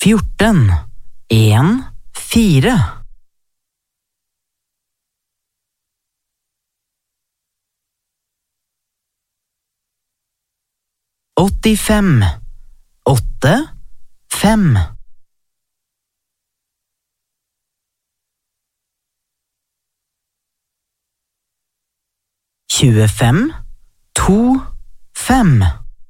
14, 1, 4. 85, 8, 5. 25, 2, 5.